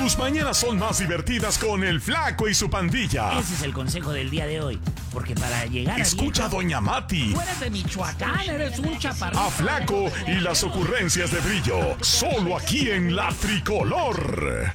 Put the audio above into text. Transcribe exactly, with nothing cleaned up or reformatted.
Tus mañanas son más divertidas con el Flaco y su pandilla. Ese es el consejo del día de hoy. Porque para llegar Escucha a, a viejo, Doña Mati. Tú eres de Michoacán, eres un chaparrito. A Flaco y las ocurrencias de Brillo. Solo aquí en La Tricolor.